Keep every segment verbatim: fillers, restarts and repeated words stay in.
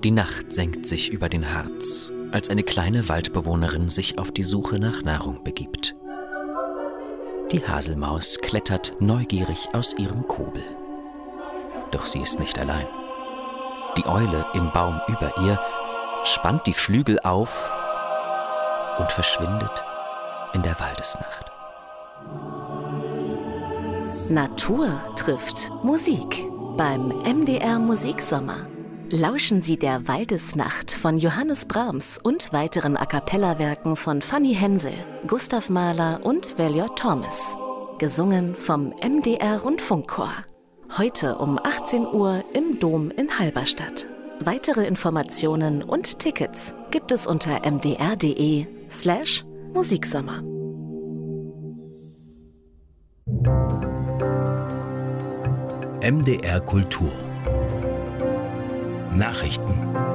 Die Nacht senkt sich über den Harz, als eine kleine Waldbewohnerin sich auf die Suche nach Nahrung begibt. Die Haselmaus klettert neugierig aus ihrem Kobel. Doch sie ist nicht allein. Die Eule im Baum über ihr spannt die Flügel auf und verschwindet in der Waldesnacht. Natur trifft Musik beim M D R Musiksommer. Lauschen Sie der Waldesnacht von Johannes Brahms und weiteren A-cappella-Werken von Fanny Hensel, Gustav Mahler und Valiant Thomas. Gesungen vom M D R Rundfunkchor. Heute um achtzehn Uhr im Dom in Halberstadt. Weitere Informationen und Tickets gibt es unter mdr.de slash Musiksommer. M D R Kultur Nachrichten.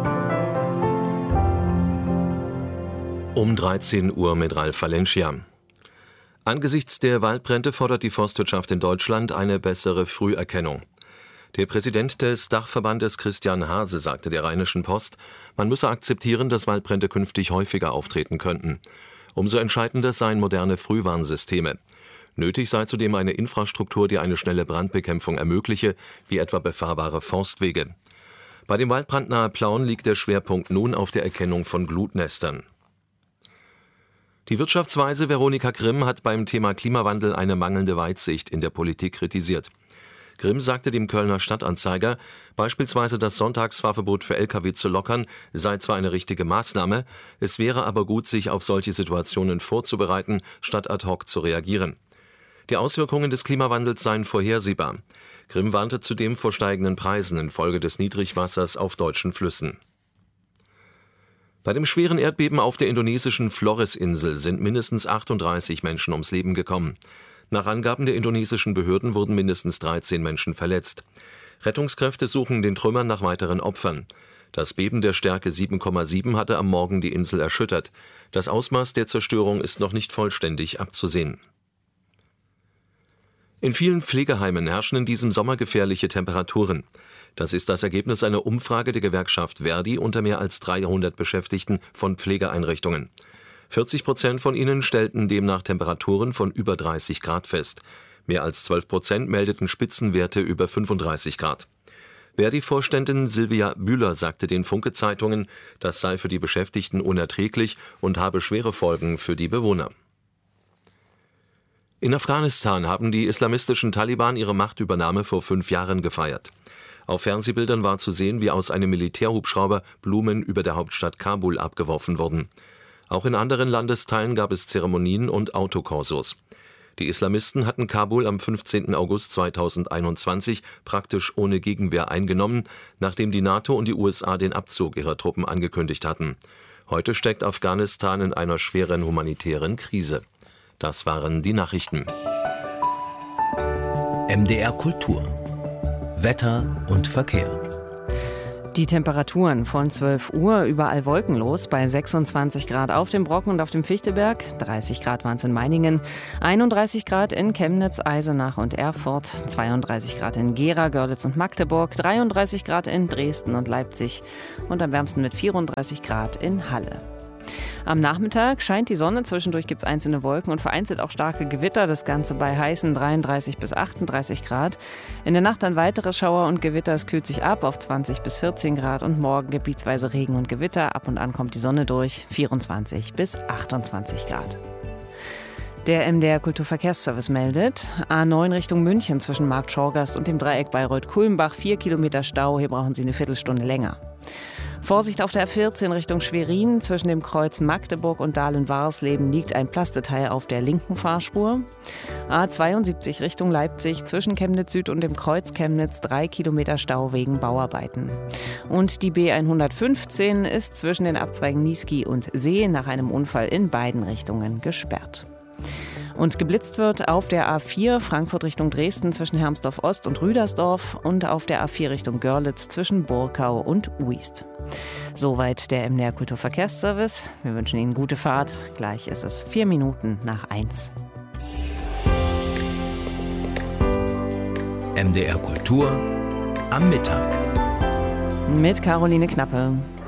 Um dreizehn Uhr mit Ralf Valencia. Angesichts der Waldbrände fordert die Forstwirtschaft in Deutschland eine bessere Früherkennung. Der Präsident des Dachverbandes Christian Hase sagte der Rheinischen Post, man müsse akzeptieren, dass Waldbrände künftig häufiger auftreten könnten. Umso entscheidender seien moderne Frühwarnsysteme. Nötig sei zudem eine Infrastruktur, die eine schnelle Brandbekämpfung ermögliche, wie etwa befahrbare Forstwege. Bei dem Waldbrand nahe Plauen liegt der Schwerpunkt nun auf der Erkennung von Glutnestern. Die Wirtschaftsweise Veronika Grimm hat beim Thema Klimawandel eine mangelnde Weitsicht in der Politik kritisiert. Grimm sagte dem Kölner Stadtanzeiger, beispielsweise das Sonntagsfahrverbot für L K W zu lockern, sei zwar eine richtige Maßnahme, es wäre aber gut, sich auf solche Situationen vorzubereiten, statt ad hoc zu reagieren. Die Auswirkungen des Klimawandels seien vorhersehbar. Grimm warnte zudem vor steigenden Preisen infolge des Niedrigwassers auf deutschen Flüssen. Bei dem schweren Erdbeben auf der indonesischen Flores-Insel sind mindestens achtunddreißig Menschen ums Leben gekommen. Nach Angaben der indonesischen Behörden wurden mindestens dreizehn Menschen verletzt. Rettungskräfte suchen den Trümmern nach weiteren Opfern. Das Beben der Stärke sieben Komma sieben hatte am Morgen die Insel erschüttert. Das Ausmaß der Zerstörung ist noch nicht vollständig abzusehen. In vielen Pflegeheimen herrschen in diesem Sommer gefährliche Temperaturen. Das ist das Ergebnis einer Umfrage der Gewerkschaft Verdi unter mehr als dreihundert Beschäftigten von Pflegeeinrichtungen. vierzig Prozent von ihnen stellten demnach Temperaturen von über dreißig Grad fest. Mehr als zwölf Prozent meldeten Spitzenwerte über fünfunddreißig Grad. Verdi-Vorständin Silvia Bühler sagte den Funke-Zeitungen, das sei für die Beschäftigten unerträglich und habe schwere Folgen für die Bewohner. In Afghanistan haben die islamistischen Taliban ihre Machtübernahme vor fünf Jahren gefeiert. Auf Fernsehbildern war zu sehen, wie aus einem Militärhubschrauber Blumen über der Hauptstadt Kabul abgeworfen wurden. Auch in anderen Landesteilen gab es Zeremonien und Autokorsos. Die Islamisten hatten Kabul am fünfzehnten August zweitausendeinundzwanzig praktisch ohne Gegenwehr eingenommen, nachdem die NATO und die U S A den Abzug ihrer Truppen angekündigt hatten. Heute steckt Afghanistan in einer schweren humanitären Krise. Das waren die Nachrichten. M D R Kultur. Wetter und Verkehr. Die Temperaturen von zwölf Uhr überall wolkenlos bei sechsundzwanzig Grad auf dem Brocken und auf dem Fichtelberg, dreißig Grad waren es in Meiningen, einunddreißig Grad in Chemnitz, Eisenach und Erfurt, zweiunddreißig Grad in Gera, Görlitz und Magdeburg, dreiunddreißig Grad in Dresden und Leipzig und am wärmsten mit vierunddreißig Grad in Halle. Am Nachmittag scheint die Sonne, zwischendurch gibt es einzelne Wolken und vereinzelt auch starke Gewitter, das Ganze bei heißen dreiunddreißig bis achtunddreißig Grad. In der Nacht dann weitere Schauer und Gewitter, es kühlt sich ab auf zwanzig bis vierzehn Grad und morgen gebietsweise Regen und Gewitter, ab und an kommt die Sonne durch, vierundzwanzig bis achtundzwanzig Grad. Der M D R Kulturverkehrsservice meldet, A neun Richtung München zwischen Markt Schorgast und dem Dreieck Bayreuth-Kulmbach, vier Kilometer Stau, hier brauchen Sie eine Viertelstunde länger. Vorsicht auf der A vierzehn Richtung Schwerin. Zwischen dem Kreuz Magdeburg und Dahlen-Warsleben liegt ein Plasteteil auf der linken Fahrspur. A zweiundsiebzig Richtung Leipzig. Zwischen Chemnitz Süd und dem Kreuz Chemnitz drei Kilometer Stau wegen Bauarbeiten. Und die B hundertfünfzehn ist zwischen den Abzweigen Niesky und See nach einem Unfall in beiden Richtungen gesperrt. Und geblitzt wird auf der A vier Frankfurt Richtung Dresden zwischen Hermsdorf Ost und Rüdersdorf und auf der A vier Richtung Görlitz zwischen Burkau und Uist. Soweit der M D R Kulturverkehrsservice. Wir wünschen Ihnen gute Fahrt. Gleich ist es vier Minuten nach eins. M D R Kultur am Mittag. Mit Caroline Knappe.